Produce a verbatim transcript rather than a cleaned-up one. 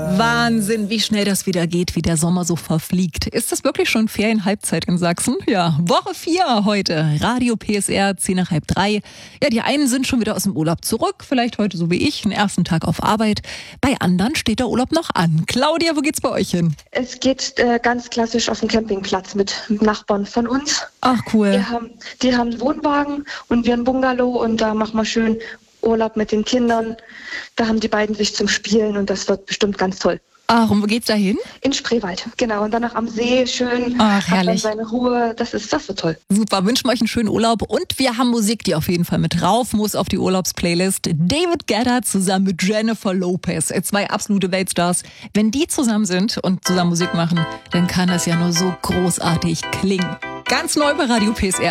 Wahnsinn, wie schnell das wieder geht, wie der Sommer so verfliegt. Ist das wirklich schon Ferienhalbzeit in Sachsen? Ja, Woche vier heute. Radio P S R, zehn nach halb drei. Ja, die einen sind schon wieder aus dem Urlaub zurück. Vielleicht heute so wie ich, den ersten Tag auf Arbeit. Bei anderen steht der Urlaub noch an. Claudia, wo geht's bei euch hin? Es geht äh, ganz klassisch auf den Campingplatz mit Nachbarn von uns. Ach, cool. Die haben, die haben einen Wohnwagen und wir ein Bungalow und da machen wir schön Urlaub mit den Kindern. Da haben die beiden sich zum Spielen und das wird bestimmt ganz toll. Ach, und wo geht's da hin? In Spreewald, genau. Und danach am See, schön. Ach, herrlich. Hat dann seine Ruhe, das ist, das wird toll. Super, wünschen wir euch einen schönen Urlaub. Und wir haben Musik, die auf jeden Fall mit rauf muss auf die Urlaubsplaylist. David Guetta zusammen mit Jennifer Lopez. Zwei absolute Weltstars. Wenn die zusammen sind und zusammen Musik machen, dann kann das ja nur so großartig klingen. Ganz neu bei Radio P S R.